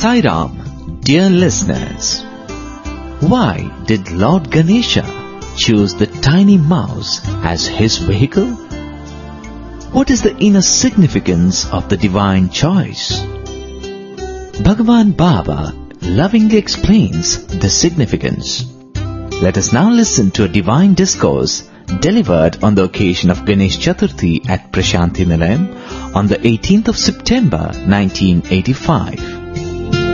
Sai Ram, dear listeners. Why did Lord Ganesha choose the tiny mouse as his vehicle? What is the inner significance of the divine choice? Bhagavan Baba lovingly explains the significance. Let us now listen to a divine discourse delivered on the occasion of Ganesh Chaturthi at Prashanthi Nilayam on the 18th of September 1985.